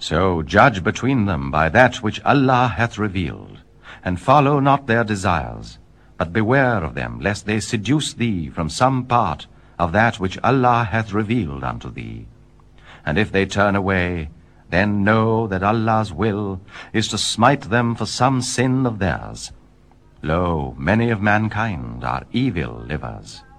So judge between them by that which Allah hath revealed, and follow not their desires, but beware of them, lest they seduce thee from some part of that which Allah hath revealed unto thee. And if they turn away, then know that Allah's will is to smite them for some sin of theirs. Lo, many of mankind are evil livers.